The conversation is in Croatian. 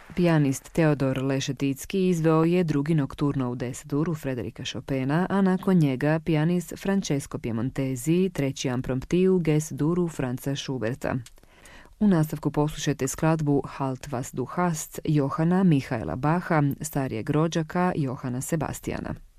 Pijanist Teodor Lešeticki izveo je drugi nokturno u D-duru Frederika Chopina, a nakon njega pijanist Francesco Piemontesi, treći impromptu u G-duru Franza Schuberta. U nastavku poslušajte skladbu Halt was du hast Johana Michaela Bacha, starijeg rođaka Johana Sebastijana.